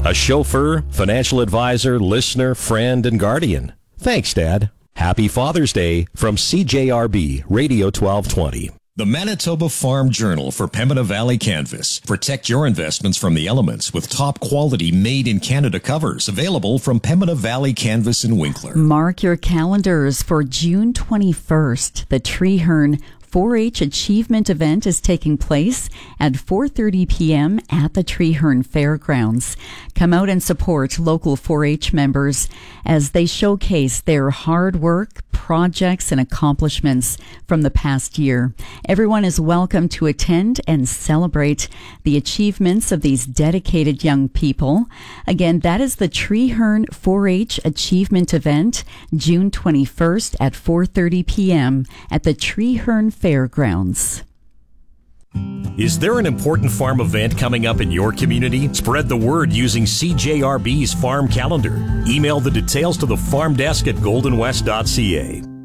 A chauffeur, financial advisor, listener, friend, and guardian. Thanks, Dad. Happy Father's Day from CJRB Radio 1220. The Manitoba Farm Journal for Pembina Valley Canvas. Protect your investments from the elements with top quality made in Canada covers available from Pembina Valley Canvas in Winkler. Mark your calendars for June 21st. The Treeherne 4-H Achievement event is taking place at 4:30 p.m. at the Treeherne Fairgrounds. Come out and support local 4-H members as they showcase their hard work, projects, and accomplishments from the past year. Everyone is welcome to attend and celebrate the achievements of these dedicated young people. Again, that is the Treeherne 4-H Achievement event, June 21st at 4:30 p.m. at the Treeherne Fairgrounds. Is there an important farm event coming up in your community? Spread the word using CJRB's farm calendar. Email the details to the farm desk at goldenwest.ca.